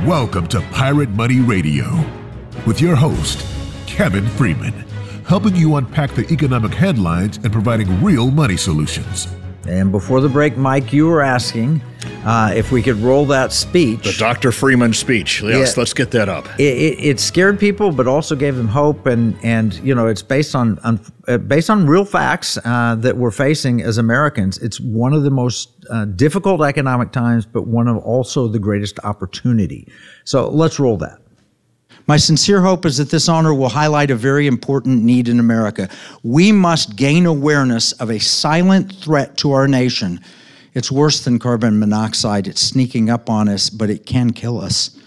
Welcome to Pirate Money Radio with your host, Kevin Freeman, helping you unpack the economic headlines and providing real money solutions. And before the break, Mike, you were asking if we could roll that speech. The Dr. Freeman speech. Yes, let's get that up. It scared people, but also gave them hope, and you know, it's based on real facts that we're facing as Americans. It's one of the most difficult economic times, but one of also the greatest opportunity. So let's roll that. My sincere hope is that this honor will highlight a very important need in America. We must gain awareness of a silent threat to our nation. It's worse than carbon monoxide. It's sneaking up on us, but it can kill us.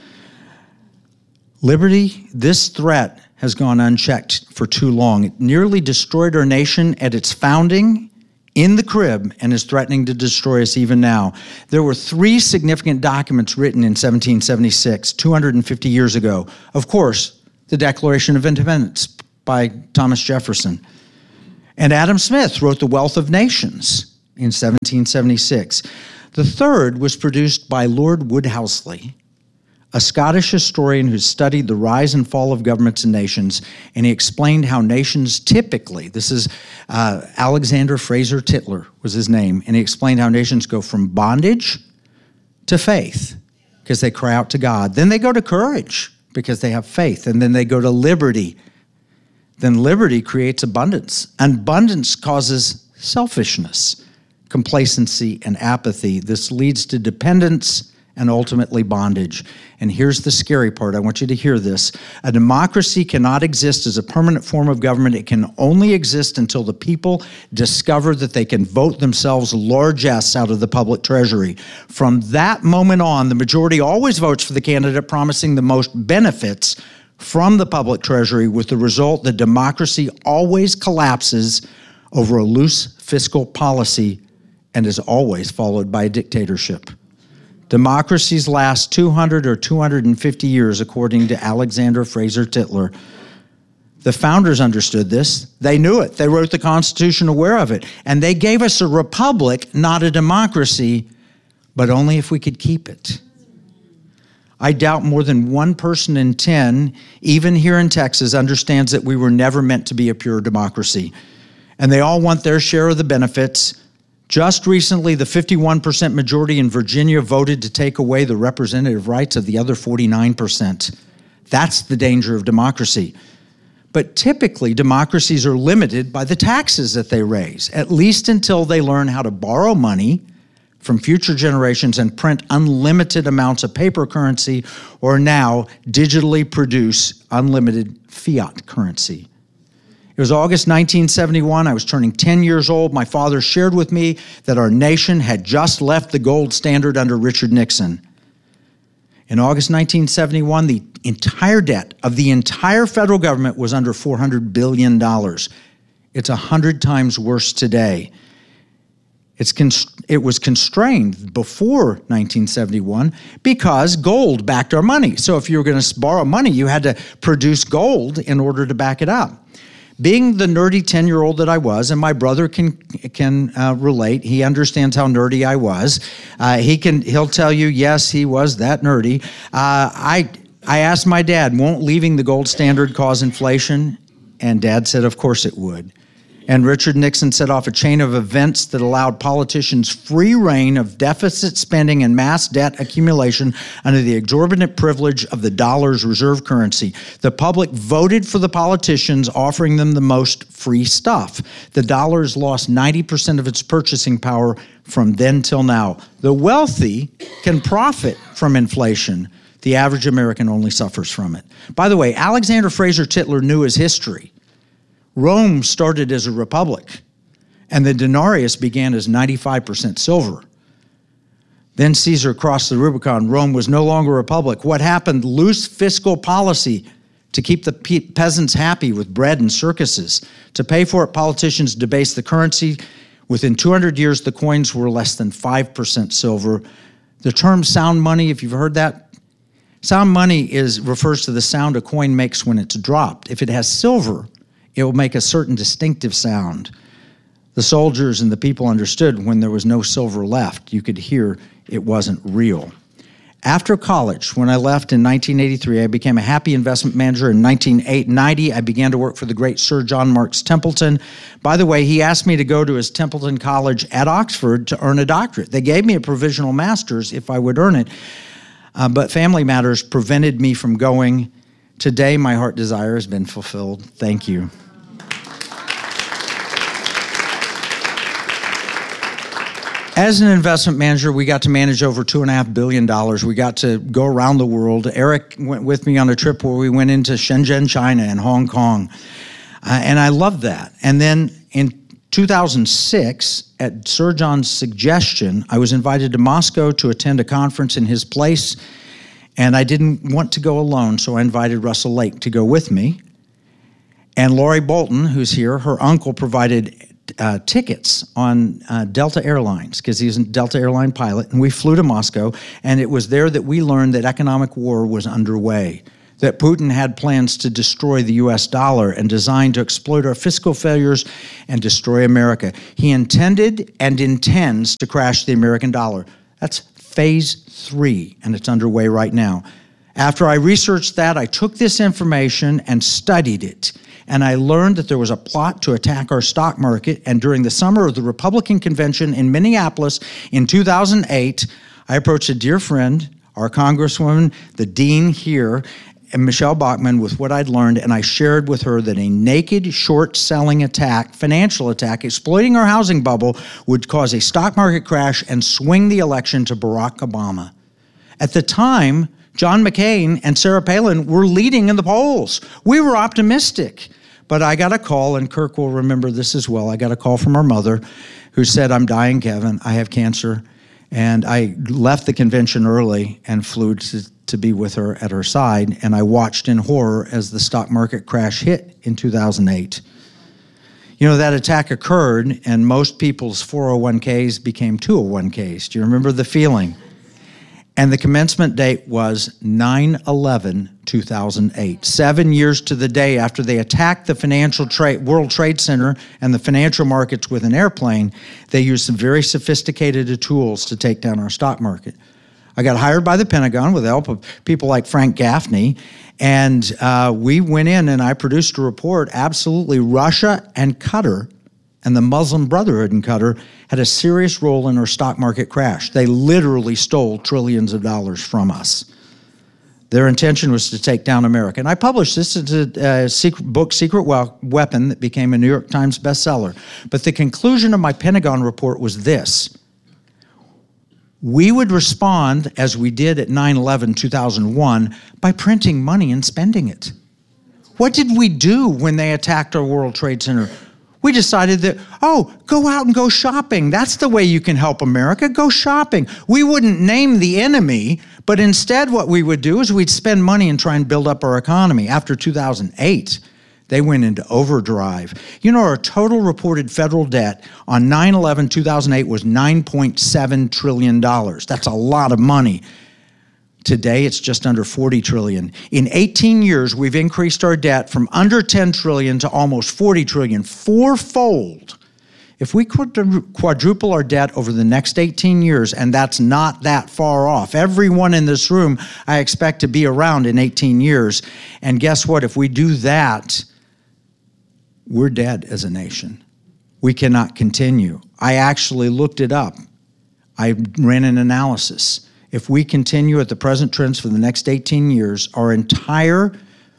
Liberty, this threat has gone unchecked for too long. It nearly destroyed our nation at its founding in the crib and is threatening to destroy us even now. There were 3 significant documents written in 1776, 250 years ago. Of course, the Declaration of Independence by Thomas Jefferson. And Adam Smith wrote The Wealth of Nations in 1776. The third was produced by Lord Woodhouseley, a Scottish historian who studied the rise and fall of governments and nations, and he explained how nations typically, this is Alexander Fraser Tytler was his name, and he explained how nations go from bondage to faith because they cry out to God. Then they go to courage because they have faith, and then they go to liberty. Then liberty creates abundance. Abundance causes selfishness, complacency, and apathy. This leads to dependence and ultimately bondage. And here's the scary part. I want you to hear this. A democracy cannot exist as a permanent form of government. It can only exist until the people discover that they can vote themselves largesse out of the public treasury. From that moment on, the majority always votes for the candidate promising the most benefits from the public treasury, with the result that democracy always collapses over a loose fiscal policy and is always followed by a dictatorship. Democracies last 200 or 250 years, according to Alexander Fraser Tytler. The founders understood this. They knew it. They wrote the Constitution aware of it. And they gave us a republic, not a democracy, but only if we could keep it. I doubt more than 1 person in 10, even here in Texas, understands that we were never meant to be a pure democracy. And they all want their share of the benefits. Just recently, the 51% majority in Virginia voted to take away the representative rights of the other 49%. That's the danger of democracy. But typically, democracies are limited by the taxes that they raise, at least until they learn how to borrow money from future generations and print unlimited amounts of paper currency, or now digitally produce unlimited fiat currency. It was August 1971. I was turning 10 years old. My father shared with me that our nation had just left the gold standard under Richard Nixon. In August 1971, the entire debt of the entire federal government was under $400 billion. It's 100 times worse today. It was constrained before 1971 because gold backed our money. So if you were going to borrow money, you had to produce gold in order to back it up. Being the nerdy 10-year-old that I was, and my brother can relate. He understands how nerdy I was. He'll tell you, yes, he was that nerdy. I asked my dad, won't leaving the gold standard cause inflation? And Dad said, of course it would. And Richard Nixon set off a chain of events that allowed politicians free reign of deficit spending and mass debt accumulation under the exorbitant privilege of the dollar's reserve currency. The public voted for the politicians, offering them the most free stuff. The dollar has lost 90% of its purchasing power from then till now. The wealthy can profit from inflation. The average American only suffers from it. By the way, Alexander Fraser Tytler knew his history. Rome started as a republic, and the denarius began as 95% silver. Then Caesar crossed the Rubicon. Rome was no longer a republic. What happened? Loose fiscal policy to keep the peasants happy with bread and circuses. To pay for it, politicians debased the currency. Within 200 years, the coins were less than 5% silver. The term sound money, if you've heard that, sound money refers to the sound a coin makes when it's dropped. If it has silver, it will make a certain distinctive sound. The soldiers and the people understood when there was no silver left. You could hear it wasn't real. After college, when I left in 1983, I became a happy investment manager. In 1990, I began to work for the great Sir John Marks Templeton. By the way, he asked me to go to his Templeton College at Oxford to earn a doctorate. They gave me a provisional master's if I would earn it, but family matters prevented me from going. Today, my heart desire has been fulfilled. Thank you. As an investment manager, we got to manage over $2.5 billion. We got to go around the world. Eric went with me on a trip where we went into Shenzhen, China, and Hong Kong. And I loved that. And then in 2006, at Sir John's suggestion, I was invited to Moscow to attend a conference in his place. And I didn't want to go alone, so I invited Russell Lake to go with me. And Lori Bolton, who's here, her uncle provided tickets on Delta Airlines, because he's a Delta airline pilot, and we flew to Moscow, and it was there that we learned that economic war was underway, that Putin had plans to destroy the U.S. dollar and designed to exploit our fiscal failures and destroy America. He intended and intends to crash the American dollar. That's phase 3, and it's underway right now. After I researched that, I took this information and studied it. And I learned that there was a plot to attack our stock market. And during the summer of the Republican convention in Minneapolis in 2008, I approached a dear friend, our Congresswoman, the dean here, and Michelle Bachmann, with what I'd learned, and I shared with her that a naked short-selling attack, financial attack, exploiting our housing bubble would cause a stock market crash and swing the election to Barack Obama. At the time, John McCain and Sarah Palin were leading in the polls. We were optimistic. But I got a call, and Kirk will remember this as well. I got a call from our mother who said, "I'm dying, Kevin. I have cancer." And I left the convention early and flew to be with her at her side. And I watched in horror as the stock market crash hit in 2008. You know, that attack occurred, and most people's 401ks became 201ks. Do you remember the feeling? And the commencement date was 9/11/2008, 7 years to the day after they attacked the World Trade Center and the financial markets with an airplane. They used some very sophisticated tools to take down our stock market. I got hired by the Pentagon with the help of people like Frank Gaffney, and we went in and I produced a report. Absolutely, Russia and Qatar and the Muslim Brotherhood in Qatar had a serious role in our stock market crash. They literally stole trillions of dollars from us. Their intention was to take down America. And I published this as a book, Secret Weapon, that became a New York Times bestseller. But the conclusion of my Pentagon report was this: we would respond, as we did at 9/11/2001, by printing money and spending it. What did we do when they attacked our World Trade Center? We decided that, go out and go shopping. That's the way you can help America. Go shopping. We wouldn't name the enemy, but instead what we would do is we'd spend money and try and build up our economy. After 2008, they went into overdrive. You know, our total reported federal debt on 9/11/2008 was $9.7 trillion. That's a lot of money. Today, it's just under 40 trillion. In 18 years, we've increased our debt from under 10 trillion to almost 40 trillion, fourfold. If we quadruple our debt over the next 18 years, and that's not that far off, everyone in this room I expect to be around in 18 years. And guess what? If we do that, we're dead as a nation. We cannot continue. I actually looked it up. I ran an analysis. If we continue at the present trends for the next 18 years, our entire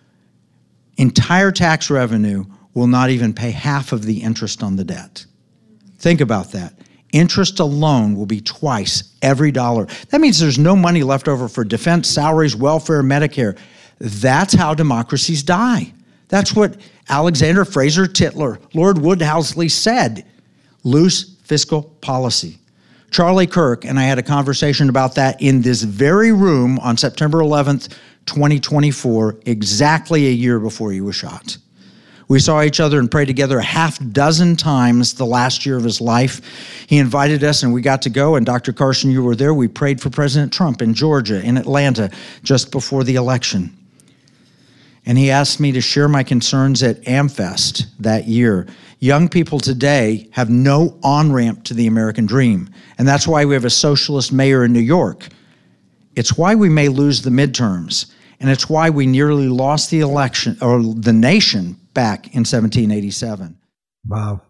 tax revenue will not even pay half of the interest on the debt. Think about that. Interest alone will be twice every dollar. That means there's no money left over for defense, salaries, welfare, Medicare. That's how democracies die. That's what Alexander Fraser Tytler, Lord Woodhousley said. Loose fiscal policy. Charlie Kirk and I had a conversation about that in this very room on September 11th, 2024, exactly a year before he was shot. We saw each other and prayed together a half dozen times the last year of his life. He invited us and we got to go, and Dr. Carson, you were there. We prayed for President Trump in Georgia, in Atlanta, just before the election. And he asked me to share my concerns at AmFest that year. Young people today have no on-ramp to the American dream. And that's why we have a socialist mayor in New York. It's why we may lose the midterms, and it's why we nearly lost the election or the nation back in 1787. Wow.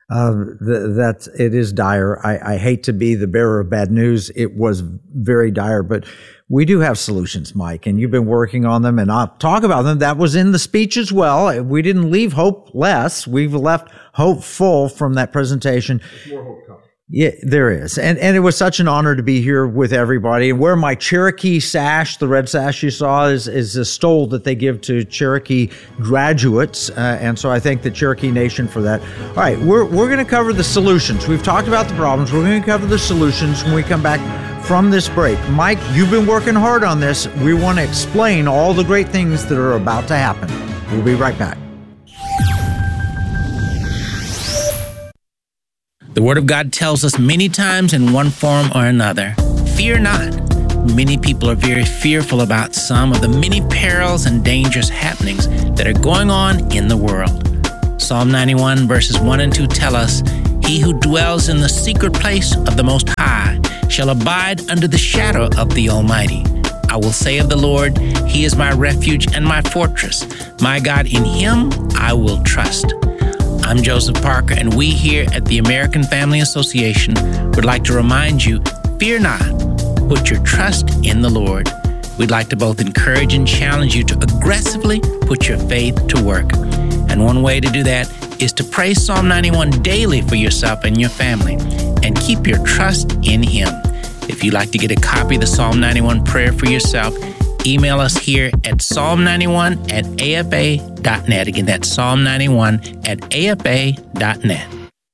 It is dire. I hate to be the bearer of bad news. It was very dire, but we do have solutions, Mike, and you've been working on them, and I'll talk about them. That was in the speech as well. We didn't leave hopeless. We've left hopeful from that presentation. More hope coming. Yeah, there is. And it was such an honor to be here with everybody. And wear my Cherokee sash, the red sash you saw, is a stole that they give to Cherokee graduates. And so I thank the Cherokee Nation for that. All right, we're going to cover the solutions. We've talked about the problems. We're going to cover the solutions when we come back from this break. Mike, you've been working hard on this. We want to explain all the great things that are about to happen. We'll be right back. The Word of God tells us many times in one form or another, fear not. Many people are very fearful about some of the many perils and dangerous happenings that are going on in the world. Psalm 91 verses 1 and 2 tell us, he who dwells in the secret place of the Most High shall abide under the shadow of the Almighty. I will say of the Lord, he is my refuge and my fortress. My God, in him I will trust. I'm Joseph Parker, and we here at the American Family Association would like to remind you, fear not, put your trust in the Lord. We'd like to both encourage and challenge you to aggressively put your faith to work. And one way to do that is to pray Psalm 91 daily for yourself and your family, and keep your trust in him. If you'd like to get a copy of the Psalm 91 prayer for yourself, email us here at psalm91@afa.net. Again, that's psalm91@afa.net.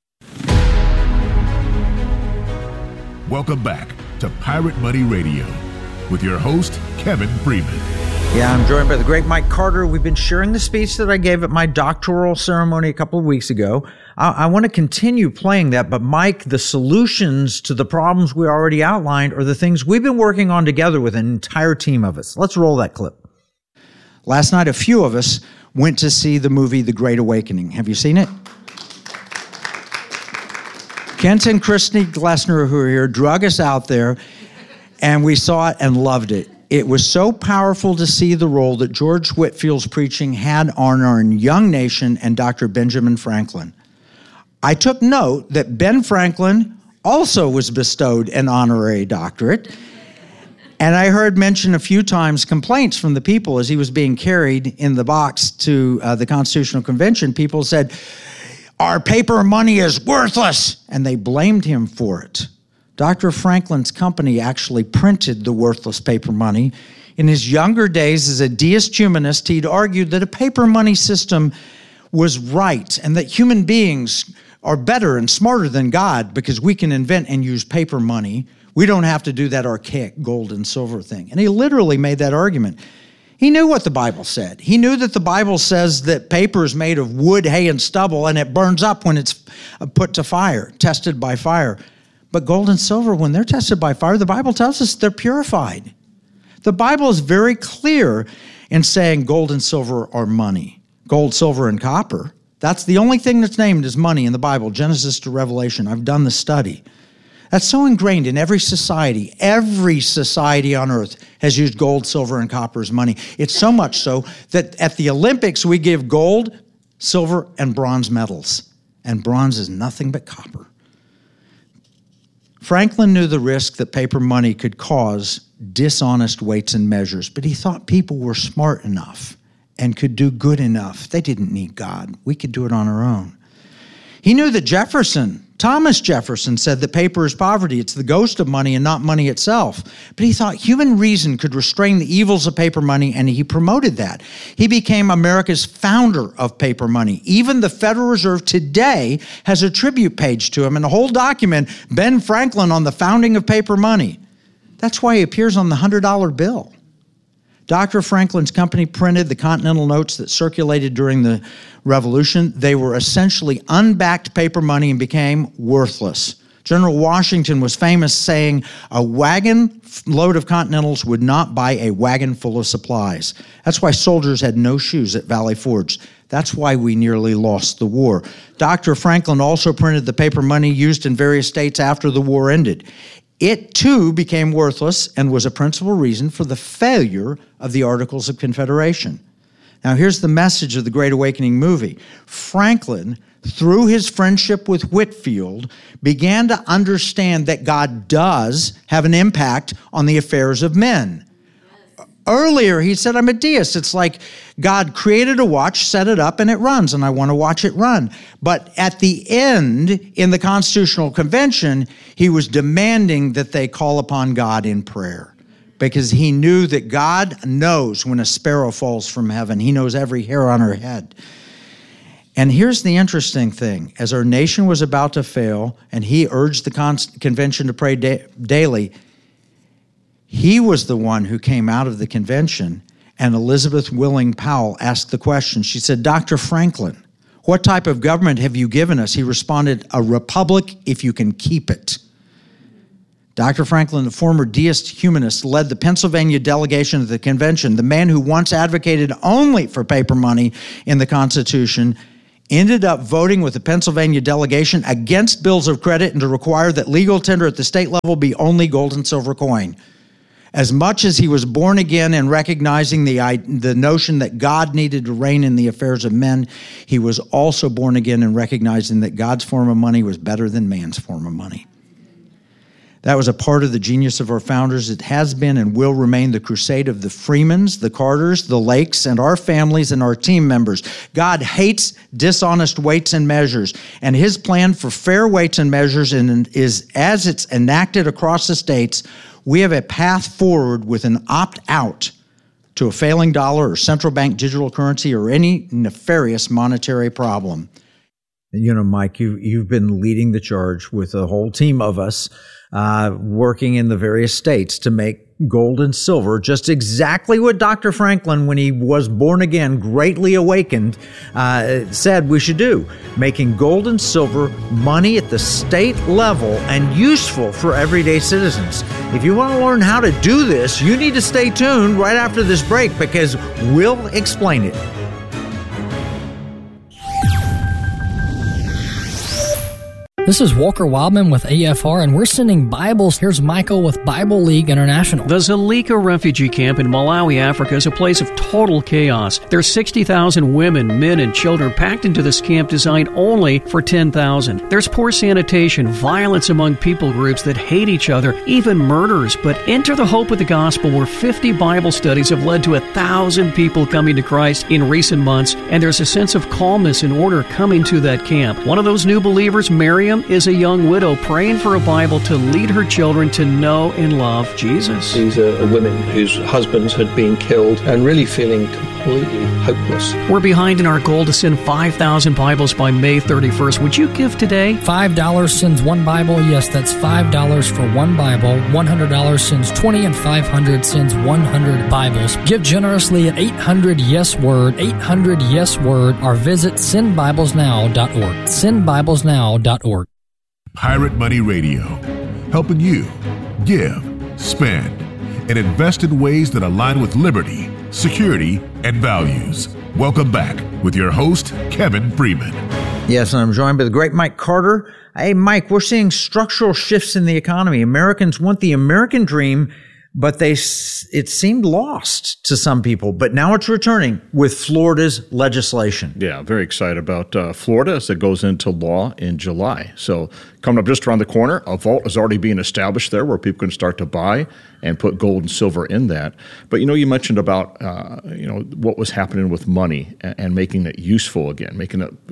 Welcome back to Pirate Money Radio with your host, Kevin Freeman. Yeah, I'm joined by the great Mike Carter. We've been sharing the speech that I gave at my doctoral ceremony a couple of weeks ago. I want to continue playing that, but Mike, the solutions to the problems we already outlined are the things we've been working on together with an entire team of us. Let's roll that clip. Last night, a few of us went to see the movie The Great Awakening. Have you seen it? Kent and Christy Glessner, who are here, drug us out there, and we saw it and loved it. It was so powerful to see the role that George Whitefield's preaching had on our young nation and Dr. Benjamin Franklin. I took note that Ben Franklin also was bestowed an honorary doctorate, and I heard mentioned a few times complaints from the people as he was being carried in the box to the Constitutional Convention. People said, our paper money is worthless, and they blamed him for it. Dr. Franklin's company actually printed the worthless paper money. In his younger days as a deist humanist, he'd argued that a paper money system was right and that human beings are better and smarter than God because we can invent and use paper money. We don't have to do that archaic gold and silver thing. And he literally made that argument. He knew what the Bible said. He knew that the Bible says that paper is made of wood, hay, and stubble, and it burns up when it's put to fire, tested by fire. But gold and silver, when they're tested by fire, the Bible tells us they're purified. The Bible is very clear in saying gold and silver are money. Gold, silver, and copper. That's the only thing that's named as money in the Bible, Genesis to Revelation. I've done the study. That's so ingrained in every society. Every society on earth has used gold, silver, and copper as money. It's so much so that at the Olympics, we give gold, silver, and bronze medals. And bronze is nothing but copper. Franklin knew the risk that paper money could cause dishonest weights and measures, but he thought people were smart enough and could do good enough. They didn't need God. We could do it on our own. He knew that Thomas Jefferson said that paper is poverty. It's the ghost of money and not money itself. But he thought human reason could restrain the evils of paper money, and he promoted that. He became America's founder of paper money. Even the Federal Reserve today has a tribute page to him and a whole document, Ben Franklin on the founding of paper money. That's why he appears on the $100 bill. Dr. Franklin's company printed the Continental Notes that circulated during the Revolution. They were essentially unbacked paper money and became worthless. General Washington was famous saying, a wagon load of Continentals would not buy a wagon full of supplies. That's why soldiers had no shoes at Valley Forge. That's why we nearly lost the war. Dr. Franklin also printed the paper money used in various states after the war ended. It too became worthless and was a principal reason for the failure of the Articles of Confederation. Now, here's the message of the Great Awakening movie. Franklin, through his friendship with Whitefield, began to understand that God does have an impact on the affairs of men. Earlier, he said, I'm a deist. It's like God created a watch, set it up, and it runs, and I want to watch it run. But at the end, in the Constitutional Convention, he was demanding that they call upon God in prayer, because he knew that God knows when a sparrow falls from heaven. He knows every hair on her head. And here's the interesting thing. As our nation was about to fail, and he urged the convention to pray daily, he was the one who came out of the convention, and Elizabeth Willing Powell asked the question. She said, Dr. Franklin, what type of government have you given us? He responded, a republic if you can keep it. Dr. Franklin, the former deist humanist, led the Pennsylvania delegation of the convention. The man who once advocated only for paper money in the Constitution ended up voting with the Pennsylvania delegation against bills of credit and to require that legal tender at the state level be only gold and silver coin. As much as he was born again and recognizing the notion that God needed to reign in the affairs of men, he was also born again and recognizing that God's form of money was better than man's form of money. That was a part of the genius of our founders. It has been and will remain the crusade of the Freemans, the Carters, the Lakes, and our families and our team members. God hates dishonest weights and measures, and his plan for fair weights and measures is, as it's enacted across the states, we have a path forward with an opt-out to a failing dollar or central bank digital currency or any nefarious monetary problem. You know, Mike, you've been leading the charge with a whole team of us working in the various states to make gold and silver just exactly what Dr. Franklin, when he was born again, greatly awakened, said we should do. Making gold and silver money at the state level and useful for everyday citizens. If you want to learn how to do this, you need to stay tuned right after this break because we'll explain it. This is Walker Wildman with AFR, and we're sending Bibles. Here's Michael with Bible League International. The Zalika refugee camp in Malawi, Africa is a place of total chaos. There's 60,000 women, men, and children packed into this camp designed only for 10,000. There's poor sanitation, violence among people groups that hate each other, even murders. But enter the hope of the gospel, where 50 Bible studies have led to 1,000 people coming to Christ in recent months, and there's a sense of calmness and order coming to that camp. One of those new believers, Miriam, is a young widow praying for a Bible to lead her children to know and love Jesus. These are women whose husbands had been killed and really feeling completely hopeless. We're behind in our goal to send 5,000 Bibles by May 31st. Would you give today? $5 sends one Bible. Yes, that's $5 for one Bible. $100 sends 20, and $500 sends 100 Bibles. Give generously at 800-YES-WORD, 800-YES-WORD, or visit sendbiblesnow.org. Sendbiblesnow.org. Pirate Money Radio, helping you give, spend, and invest in ways that align with liberty, security, and values. Welcome back with your host, Kevin Freeman. Yes, and I'm joined by the great Mike Carter. Hey, Mike, we're seeing structural shifts in the economy. Americans want the American dream, but it seemed lost to some people. But now it's returning with Florida's legislation. Yeah, very excited about Florida as it goes into law in July. So coming up just around the corner, a vault is already being established there where people can start to buy and put gold and silver in that. But, you mentioned about, what was happening with money and making it useful again, making it,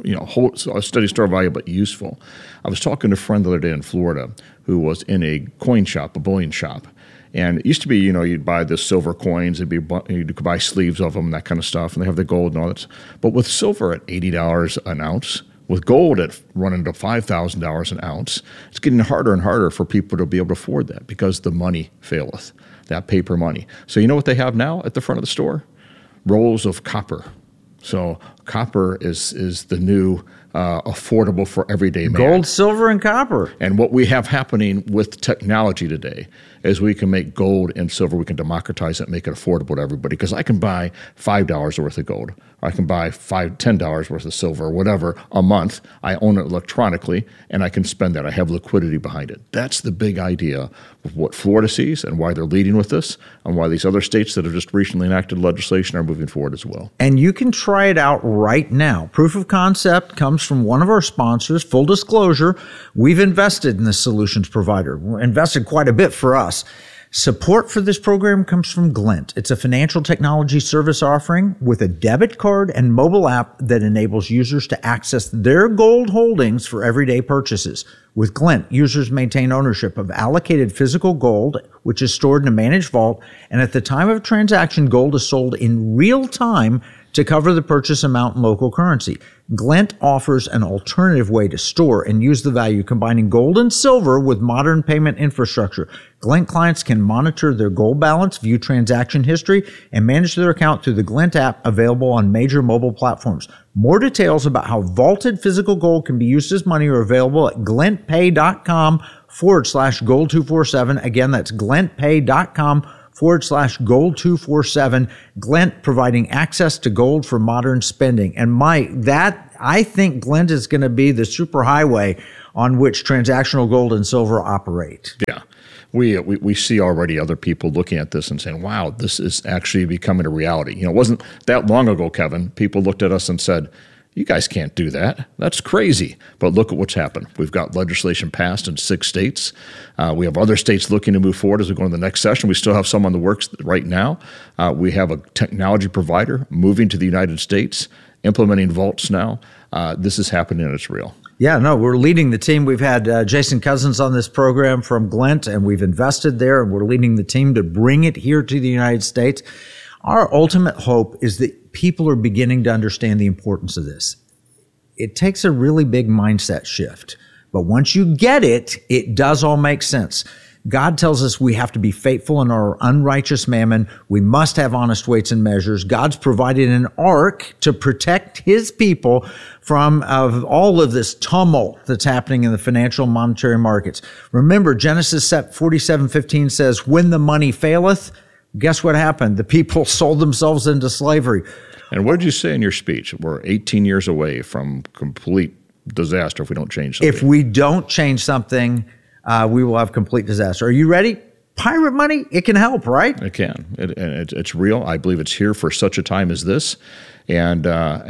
a steady store value, but useful. I was talking to a friend the other day in Florida who was in a coin shop, a bullion shop. And it used to be, you'd buy the silver coins, you could buy sleeves of them, that kind of stuff, and they have the gold and all that. But with silver at $80 an ounce, with gold at running to $5,000 an ounce, it's getting harder and harder for people to be able to afford that because the money faileth, that paper money. So you know what they have now at the front of the store? Rolls of copper. So copper is the new affordable for everyday man. Gold, silver, and copper. And what we have happening with technology today is we can make gold and silver, we can democratize it, make it affordable to everybody. Because I can buy $5 worth of gold, or I can buy $10 worth of silver, or whatever, a month. I own it electronically, and I can spend that. I have liquidity behind it. That's the big idea of what Florida sees and why they're leading with this, and why these other states that have just recently enacted legislation are moving forward as well. And you can try it out right now. Proof of concept comes from one of our sponsors. Full disclosure, we've invested in this solutions provider. We invested quite a bit for us. Support for this program comes from Glint. It's a financial technology service offering with a debit card and mobile app that enables users to access their gold holdings for everyday purchases. With Glint, users maintain ownership of allocated physical gold, which is stored in a managed vault, and at the time of transaction, gold is sold in real time to cover the purchase amount in local currency. Glint offers an alternative way to store and use the value, combining gold and silver with modern payment infrastructure. Glint clients can monitor their gold balance, view transaction history, and manage their account through the Glint app available on major mobile platforms. More details about how vaulted physical gold can be used as money are available at glintpay.com/gold247. Again, that's glintpay.com/gold247. Glint providing access to gold for modern spending. And Mike, I think Glint is going to be the superhighway on which transactional gold and silver operate. Yeah. We see already other people looking at this and saying, wow, this is actually becoming a reality. It wasn't that long ago, Kevin, people looked at us and said, you guys can't do that. That's crazy. But look at what's happened. We've got legislation passed in 6 states. We have other states looking to move forward as we go into the next session. We still have some on the works right now. We have a technology provider moving to the United States, implementing vaults now. This is happening and it's real. Yeah, no, we're leading the team. We've had Jason Cousins on this program from Glint, and we've invested there, and we're leading the team to bring it here to the United States. Our ultimate hope is that people are beginning to understand the importance of this. It takes a really big mindset shift, but once you get it, it does all make sense. God tells us we have to be faithful in our unrighteous mammon. We must have honest weights and measures. God's provided an ark to protect his people from all of this tumult that's happening in the financial and monetary markets. Remember, Genesis 47:15 says, when the money faileth, guess what happened? The people sold themselves into slavery. And what did you say in your speech? We're 18 years away from complete disaster if we don't change something. If we don't change something, we will have complete disaster. Are you ready? Pirate money, it can help, right? It can. It's real. I believe it's here for such a time as this. And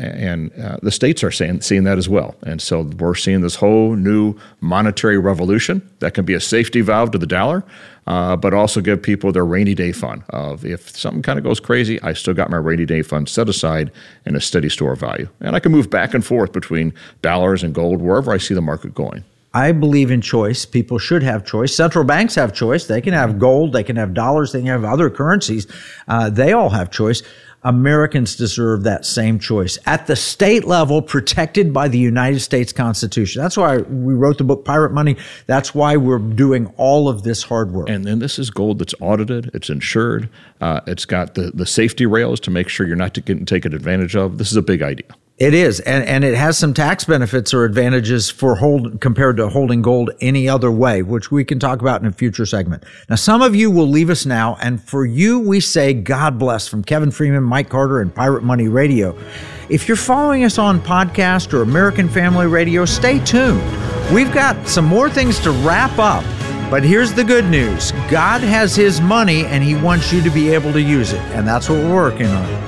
the states are seeing that as well. And so we're seeing this whole new monetary revolution that can be a safety valve to the dollar, but also give people their rainy day fund of if something kind of goes crazy, I still got my rainy day fund set aside in a steady store of value. And I can move back and forth between dollars and gold wherever I see the market going. I believe in choice. People should have choice. Central banks have choice. They can have gold. They can have dollars. They can have other currencies. They all have choice. Americans deserve that same choice at the state level, protected by the United States Constitution. That's why we wrote the book Pirate Money. That's why we're doing all of this hard work. And then this is gold that's audited. It's insured. It's got the safety rails to make sure you're not getting taken advantage of. This is a big idea. It is, and it has some tax benefits or advantages compared to holding gold any other way, which we can talk about in a future segment. Now, some of you will leave us now, and for you, we say God bless from Kevin Freeman, Mike Carter, and Pirate Money Radio. If you're following us on podcast or American Family Radio, stay tuned. We've got some more things to wrap up, but here's the good news. God has his money, and he wants you to be able to use it, and that's what we're working on.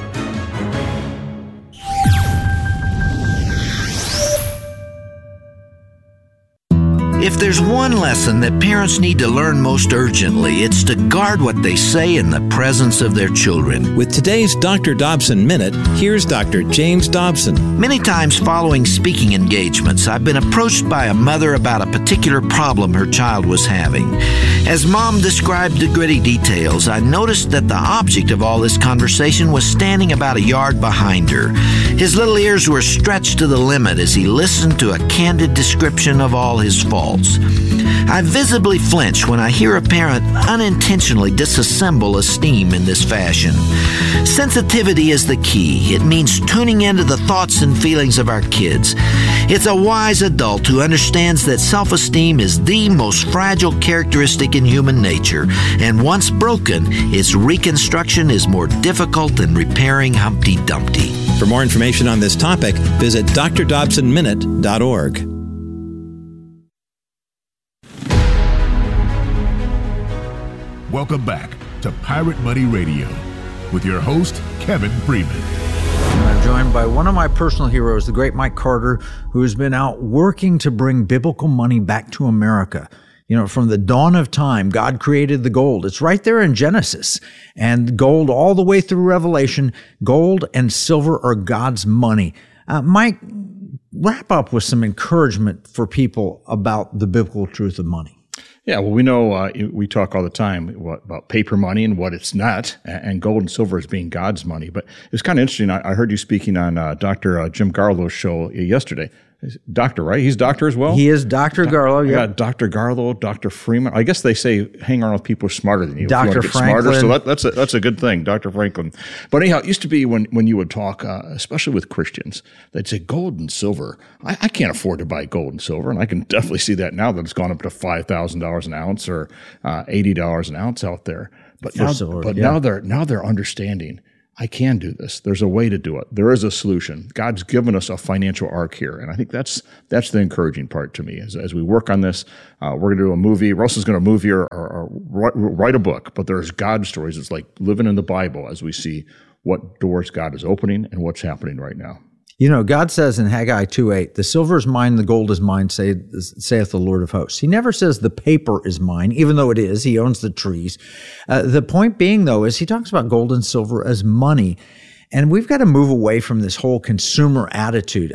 If there's one lesson that parents need to learn most urgently, it's to guard what they say in the presence of their children. With today's Dr. Dobson Minute, here's Dr. James Dobson. Many times following speaking engagements, I've been approached by a mother about a particular problem her child was having. As Mom described the gritty details, I noticed that the object of all this conversation was standing about a yard behind her. His little ears were stretched to the limit as he listened to a candid description of all his faults. I visibly flinch when I hear a parent unintentionally disassemble esteem in this fashion. Sensitivity is the key. It means tuning into the thoughts and feelings of our kids. It's a wise adult who understands that self-esteem is the most fragile characteristic in human nature, and once broken, its reconstruction is more difficult than repairing Humpty Dumpty. For more information on this topic, visit drdobsonminute.org. Welcome back to Pirate Money Radio with your host, Kevin Freeman. I'm joined by one of my personal heroes, the great Mike Carter, who has been out working to bring biblical money back to America. You know, from the dawn of time, God created the gold. It's right there in Genesis. And gold all the way through Revelation, gold and silver are God's money. Mike, wrap up with some encouragement for people about the biblical truth of money. Yeah, well, we know we talk all the time about paper money and what it's not, and gold and silver as being God's money. But it was kind of interesting. I heard you speaking on Dr. Jim Garlow's show yesterday. Doctor, right? He's doctor as well? He is Dr. Garlow, yeah. Dr. Garlow, Dr. Freeman. I guess they say hang around with people smarter than you. Dr. Franklin. Smarter, so that's a good thing, Dr. Franklin. But anyhow, it used to be when you would talk, especially with Christians, they'd say gold and silver. I can't afford to buy gold and silver, and I can definitely see that now that it's gone up to $5,000 an ounce or $80 an ounce out there. But now they're understanding. I can do this. There's a way to do it. There is a solution. God's given us a financial arc here. And I think that's the encouraging part to me. As we work on this, we're going to do a movie. Russell's going to movie or write a book. But there's God stories. It's like living in the Bible as we see what doors God is opening and what's happening right now. You know, God says in Haggai 2:8, the silver is mine, the gold is mine, saith the Lord of hosts. He never says the paper is mine, even though it is. He owns the trees. The point being, though, is he talks about gold and silver as money. And we've got to move away from this whole consumer attitude.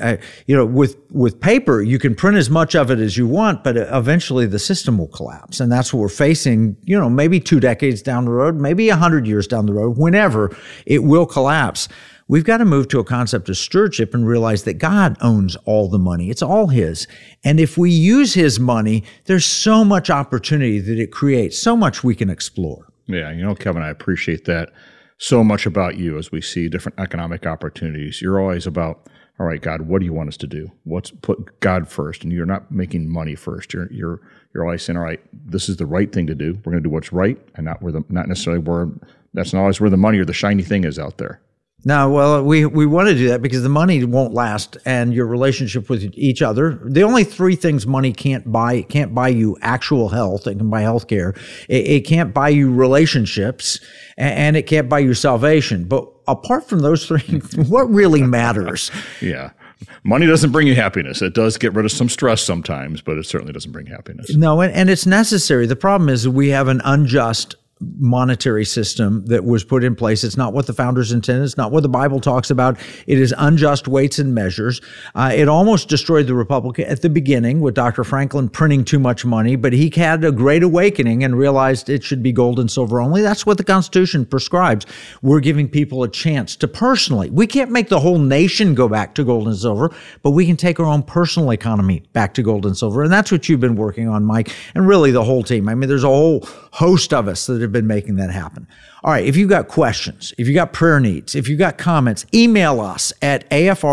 With paper, you can print as much of it as you want, but eventually the system will collapse. And that's what we're facing, maybe 2 decades down the road, maybe 100 years down the road, whenever it will collapse. We've got to move to a concept of stewardship and realize that God owns all the money. It's all his. And if we use his money, there's so much opportunity that it creates, so much we can explore. Yeah, Kevin, I appreciate that so much about you as we see different economic opportunities. You're always about, all right, God, what do you want us to do? Put God first, and you're not making money first. You're always saying, all right, this is the right thing to do. We're going to do what's right, and not necessarily where that's not always where the money or the shiny thing is out there. No, well, we want to do that because the money won't last, and your relationship with each other. The only 3 things money can't buy: it can't buy you actual health. It can buy health care. It can't buy you relationships, and it can't buy you salvation. But apart from those 3, what really matters? Yeah. Money doesn't bring you happiness. It does get rid of some stress sometimes, but it certainly doesn't bring happiness. No, and it's necessary. The problem is we have an unjust monetary system that was put in place. It's not what the founders intended. It's not what the Bible talks about. It is unjust weights and measures. It almost destroyed the Republic at the beginning with Dr. Franklin printing too much money, but he had a great awakening and realized it should be gold and silver only. That's what the Constitution prescribes. We're giving people a chance to personally. We can't make the whole nation go back to gold and silver, but we can take our own personal economy back to gold and silver. And that's what you've been working on, Mike, and really the whole team. I mean, there's a whole host of us that have been making that happen. All right, if you've got questions, if you've got prayer needs, if you've got comments, email us at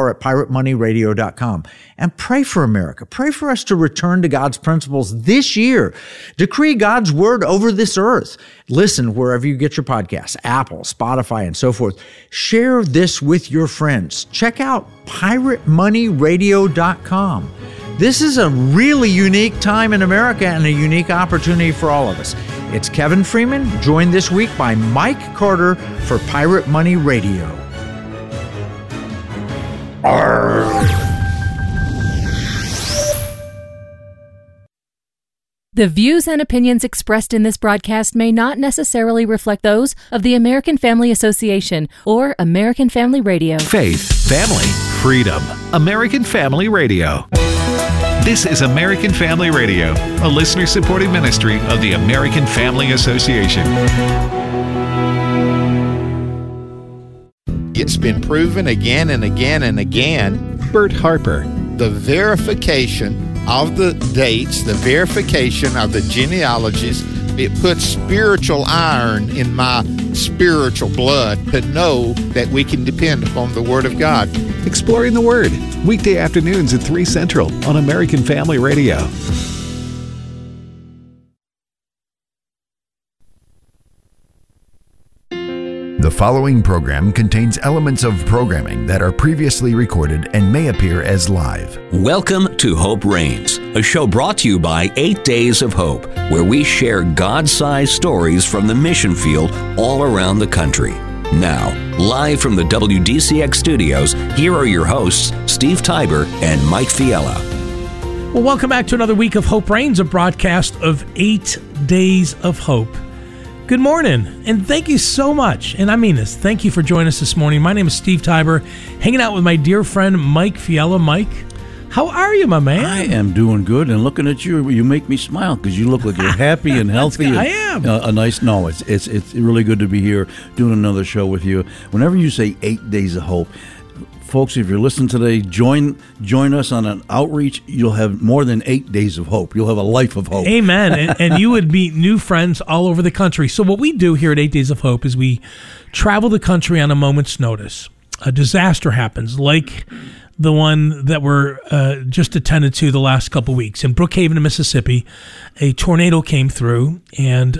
afr@piratemoneyradio.com and pray for America. Pray for us to return to God's principles this year. Decree God's word over this earth. Listen wherever you get your podcasts, Apple, Spotify, and so forth. Share this with your friends. Check out piratemoneyradio.com. This is a really unique time in America and a unique opportunity for all of us. It's Kevin Freeman, joined this week by Mike Carter for Pirate Money Radio. The views and opinions expressed in this broadcast may not necessarily reflect those of the American Family Association or American Family Radio. Faith, family, freedom. American Family Radio. This is American Family Radio, a listener-supported ministry of the American Family Association. It's been proven again and again and again. Bert Harper. The verification of the dates, the verification of the genealogies. It puts spiritual iron in my spiritual blood to know that we can depend upon the Word of God. Exploring the Word, weekday afternoons at 3 Central on American Family Radio. The following program contains elements of programming that are previously recorded and may appear as live. Welcome to Hope Reigns, a show brought to you by 8 Days of Hope, where we share God-sized stories from the mission field all around the country. Now, live from the WDCX studios, here are your hosts, Steve Tiber and Mike Fiella. Well, welcome back to another week of Hope Reigns, a broadcast of 8 Days of Hope. Good morning, and thank you so much, and I mean this, thank you for joining us this morning. My name is Steve Tiber, hanging out with my dear friend Mike Fiella. Mike, how are you, my man? I am doing good, and looking at you, you make me smile because you look like you're happy and healthy. I am. It's really good to be here doing another show with you. Whenever you say 8 Days of Hope, folks, if you're listening today, join us on an outreach. You'll have more than 8 days of hope. You'll have a life of hope. Amen. and you would meet new friends all over the country. So what we do here at 8 Days of Hope is we travel the country on a moment's notice. A disaster happens, like the one that we're just attended to the last couple weeks. In Brookhaven, Mississippi, a tornado came through, and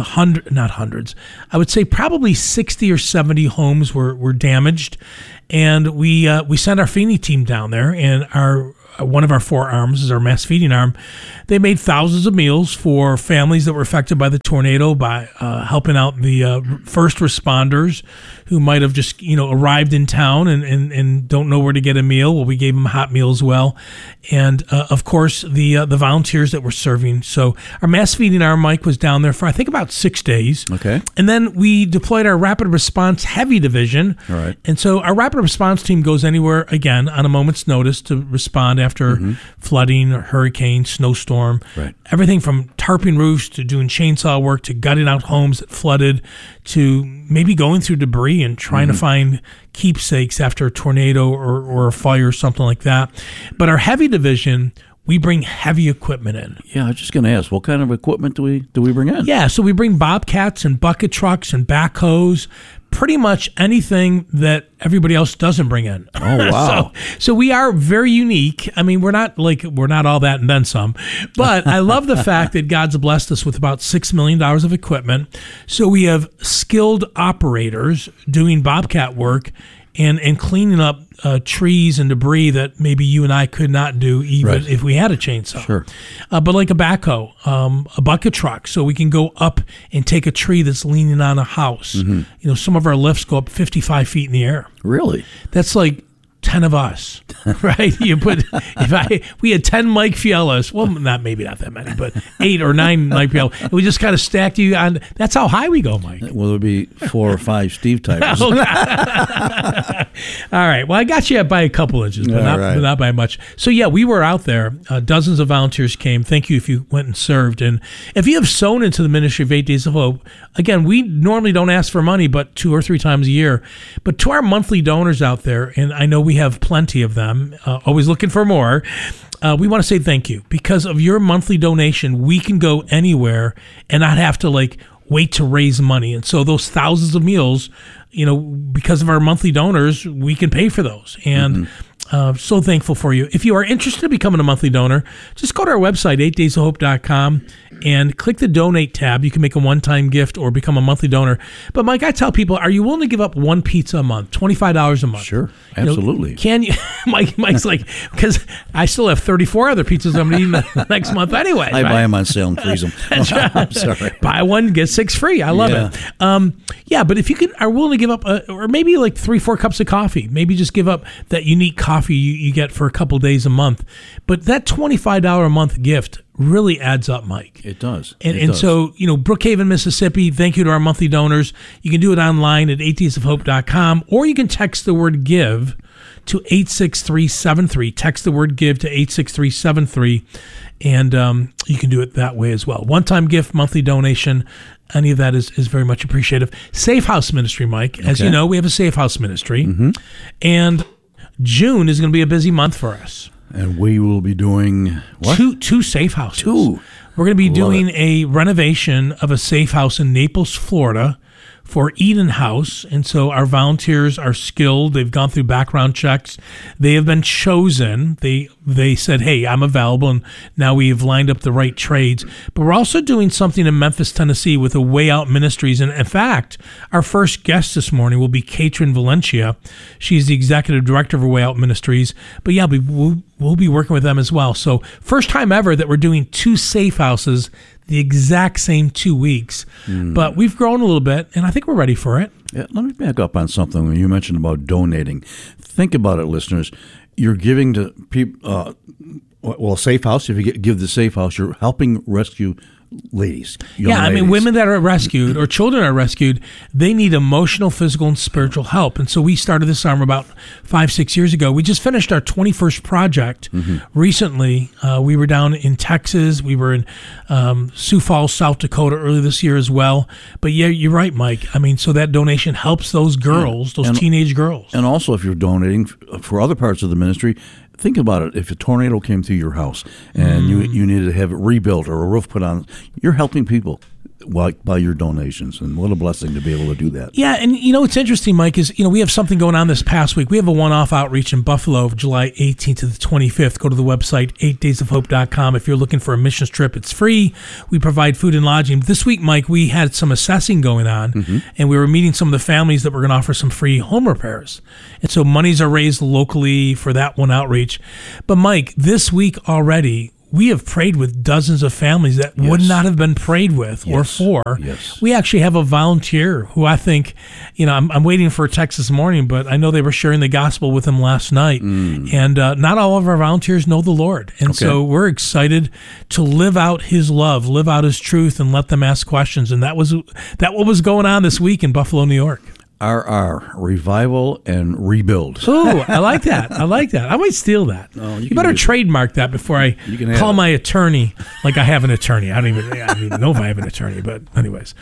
not hundreds, I would say probably 60 or 70 homes were damaged. And we sent our feeding team down there, and one of our 4 arms is our mass feeding arm. They made thousands of meals for families that were affected by the tornado by helping out the first responders who might have just arrived in town and don't know where to get a meal. Well, we gave them a hot meal as well, and of course the volunteers that were serving. So our mass feeding arm, Mike, was down there for I think about 6 days. Okay, and then we deployed our rapid response heavy division. All right, and so our rapid response team goes anywhere again on a moment's notice to respond after flooding, or hurricane, snowstorm, right. Everything from tarping roofs to doing chainsaw work to gutting out homes that flooded to maybe going through debris and trying to find keepsakes after a tornado or a fire or something like that. But our heavy division, we bring heavy equipment in. Yeah, I was just going to ask, what kind of equipment do we bring in? Yeah, so we bring bobcats and bucket trucks and backhoes, pretty much anything that everybody else doesn't bring in. Oh, wow. So we are very unique. I mean, we're not all that and then some, but I love the fact that God's blessed us with about $6 million of equipment. So we have skilled operators doing bobcat work and cleaning up trees and debris that maybe you and I could not do even if we had a chainsaw. Sure. But like a backhoe, a bucket truck, so we can go up and take a tree that's leaning on a house. Some of our lifts go up 55 feet in the air. Really? That's like 10 of us, right? We had 10 Mike Fiellas. Well, maybe not that many, but 8 or 9 Mike Fiellas. And we just kind of stacked you on. That's how high we go, Mike. Well, there'll be 4 or 5 Steve Tibers. All right. Well, I got you by a couple inches, but not by much. So yeah, we were out there. Dozens of volunteers came. Thank you if you went and served. And if you have sown into the ministry of 8 Days of Hope, again, we normally don't ask for money, but 2 or 3 times a year. But to our monthly donors out there, and I know we have plenty of them, always looking for more. We want to say thank you. Because of your monthly donation, we can go anywhere and not have to wait to raise money. And so those thousands of meals, because of our monthly donors, we can pay for those. And so thankful for you. If you are interested in becoming a monthly donor, just go to our website, 8daysofhope.com, and click the donate tab. You can make a one-time gift or become a monthly donor. But Mike, I tell people, are you willing to give up one pizza a month, $25 a month? Sure, absolutely. Can you? Mike's like, because I still have 34 other pizzas I'm going to eat next month anyway. I buy them on sale and freeze them. That's right. I'm sorry. Buy one, get 6 free. I love it. But if you are willing to give up, or maybe 3-4 cups of coffee, maybe just give up that unique coffee you get for a couple days a month. But that $25 a month gift really adds up, Mike. It does. And so, Brookhaven, Mississippi, thank you to our monthly donors. You can do it online at 8daysofhope.com, or you can text the word give to 86373. Text the word give to 86373, and you can do it that way as well. One-time gift, monthly donation, any of that is very much appreciated. Safe House Ministry, Mike. As you know, we have a Safe House Ministry, and June is going to be a busy month for us. And we will be doing what? Two safe houses. Two. We're going to be Love doing it. a renovation of a safe house in Naples, Florida, for Eden House. And so our volunteers are skilled. They've gone through background checks. They have been chosen. They said, hey, I'm available. And now we've lined up the right trades. But we're also doing something in Memphis, Tennessee with a Way Out Ministries. And in fact, our first guest this morning will be Katrin Valencia. She's the executive director of Way Out Ministries. But yeah, we'll be working with them as well. So first time ever that we're doing two safe houses the exact same 2 weeks. But we've grown a little bit, and I think we're ready for it. Yeah, let me back up on something when you mentioned about donating. Think about it, listeners. You're giving to people, Safe House, if you give the Safe House, you're helping rescue ladies. Yeah, I mean, women that are rescued or children are rescued, they need emotional, physical, and spiritual help. And so we started this arm about 5-6 years ago. We just finished our 21st project recently. We were down in Texas. We were in Sioux Falls, South Dakota early this year as well. But yeah, you're right, Mike. I mean, so that donation helps those girls, those teenage girls. And also, if you're donating for other parts of the ministry, think about it. If a tornado came through your house and you needed to have it rebuilt or a roof put on, you're helping people by your donations. And what a blessing to be able to do that. Yeah, and what's interesting, Mike, is we have something going on this past week. We have a one-off outreach in Buffalo, July 18th to the 25th. Go to the website, 8daysofhope.com. If you're looking for a missions trip, it's free. We provide food and lodging. This week, Mike, we had some assessing going on, and we were meeting some of the families that were going to offer some free home repairs. And so monies are raised locally for that one outreach. But, Mike, this week already, we have prayed with dozens of families that would not have been prayed with or for. Yes. We actually have a volunteer who I think, I'm waiting for a text this morning, but I know they were sharing the gospel with him last night. And not all of our volunteers know the Lord. And so we're excited to live out his love, live out his truth, and let them ask questions. And that what was going on this week in Buffalo, New York. RR, Revival and Rebuild. Ooh, I like that. I might steal that. Oh, you better trademark that before I call my attorney like I have an attorney. I don't even know if I have an attorney, but anyways.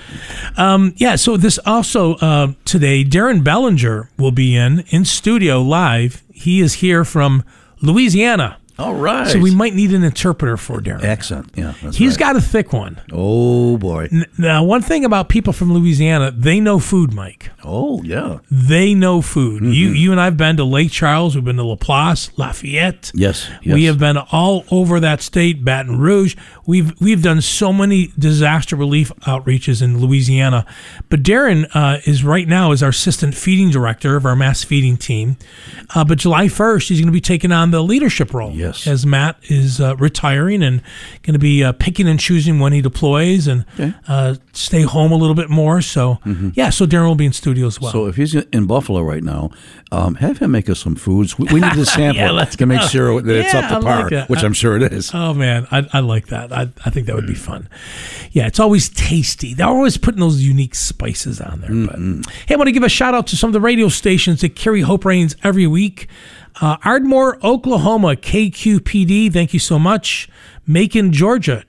So this also today, Darren Bellinger will be in studio live. He is here from Louisiana. All right. So we might need an interpreter for Darren. Accent. Yeah, He's got a thick one. Oh, boy. Now, one thing about people from Louisiana, they know food, Mike. Oh, yeah. They know food. You and I have been to Lake Charles. We've been to Laplace, Lafayette. Yes. We have been all over that state, Baton Rouge. We've done so many disaster relief outreaches in Louisiana. But Darren is right now is our assistant feeding director of our mass feeding team. But July 1st, he's going to be taking on the leadership role. Yes. As Matt is retiring and going to be picking and choosing when he deploys and stay home a little bit more. So, so Darren will be in studio as well. So if he's in Buffalo right now, have him make us some foods. We need to sample it to make sure that it's up to par, which I'm sure it is. Oh, man, I like that. I think that would be fun. Yeah, it's always tasty. They're always putting those unique spices on there. But hey, I want to give a shout out to some of the radio stations that carry Hope Reigns every week. Ardmore, Oklahoma, KQPD, thank you so much. Macon, Georgia,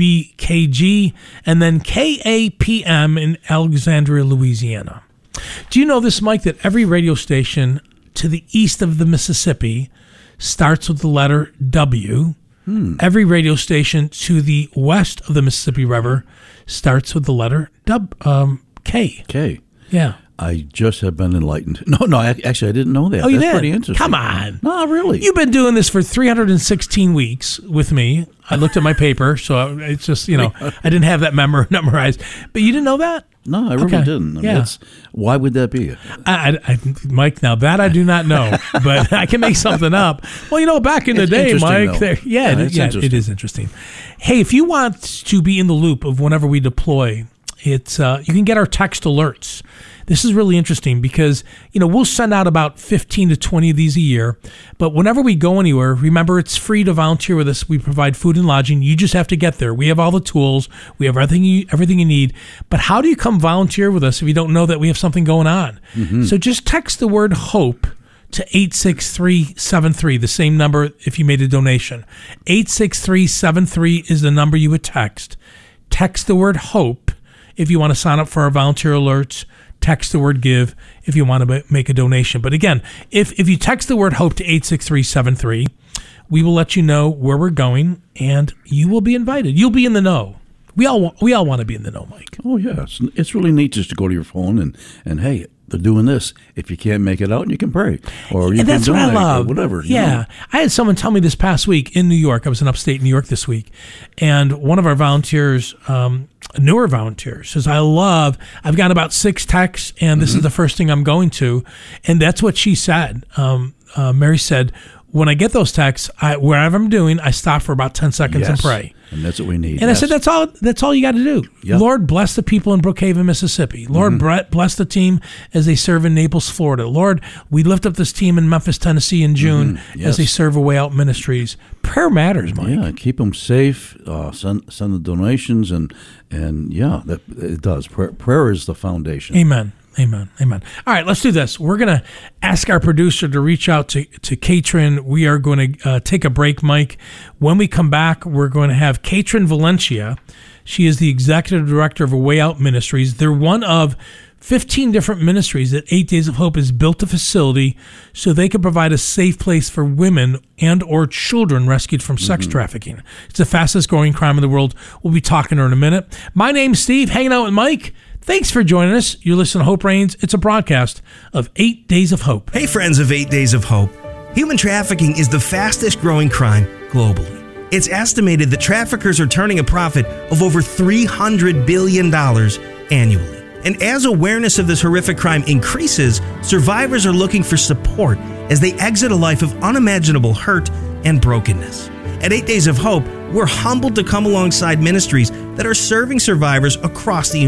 WBKG, and then KAPM in Alexandria, Louisiana. Do you know this, Mike, that every radio station to the east of the Mississippi starts with the letter W? Every radio station to the west of the Mississippi River starts with the letter K. K. Yeah. I just have been enlightened. No, actually, I didn't know that. Oh, you That's did? pretty interesting. Come on. No, really. You've been doing this for 316 weeks with me. I looked at my paper, so it's just, I didn't have that memorized. But you didn't know that? No, I really didn't. I mean, why would that be? Mike, now that I do not know, but I can make something up. Well, back in the day, Mike. It is interesting. Hey, if you want to be in the loop of whenever we deploy, it's you can get our text alerts. This is really interesting because, we'll send out about 15 to 20 of these a year. But whenever we go anywhere, remember, it's free to volunteer with us. We provide food and lodging. You just have to get there. We have all the tools. We have everything you need. But how do you come volunteer with us if you don't know that we have something going on? So just text the word HOPE to 86373, the same number if you made a donation. 86373 is the number you would text. Text the word HOPE if you want to sign up for our volunteer alerts. Text the word give if you want to make a donation. But again, if you text the word HOPE to 86373, We will let you know where we're going, and you will be invited. You'll be in the know. We all want to be in the know, Mike. Oh, yeah. It's really neat just to go to your phone and hey, they're doing this. If you can't make it out, you can pray. Or you and that's can what I love. Whatever. Yeah. I had someone tell me this past week in New York. I was in upstate New York this week. And one of our volunteers, newer volunteers, says, I've got about 6 texts, and this is the first thing I'm going to. And that's what she said. Mary said, when I get those texts, wherever I'm doing, I stop for about 10 seconds and pray. And that's what we need. And I said, that's all you got to do. Yep. Lord, bless the people in Brookhaven, Mississippi. Lord, bless the team as they serve in Naples, Florida. Lord, we lift up this team in Memphis, Tennessee in June as they serve Way Out Ministries. Prayer matters, Mike. Yeah, keep them safe. Send the donations, and it does. Prayer is the foundation. Amen. Amen. Amen. All right, let's do this. We're going to ask our producer to reach out to Katrin. We are going to take a break, Mike. When we come back, we're going to have Katrin Valencia. She is the executive director of Way Out Ministries. They're one of 15 different ministries that 8 Days of Hope has built a facility so they can provide a safe place for women and or children rescued from sex trafficking. It's the fastest growing crime in the world. We'll be talking to her in a minute. My name's Steve, hanging out with Mike. Thanks for joining us. You listen to Hope Reigns. It's a broadcast of 8 Days of Hope. Hey, friends of 8 Days of Hope. Human trafficking is the fastest growing crime globally. It's estimated that traffickers are turning a profit of over $300 billion annually. And as awareness of this horrific crime increases, survivors are looking for support as they exit a life of unimaginable hurt and brokenness. At 8 Days of Hope, we're humbled to come alongside ministries that are serving survivors across the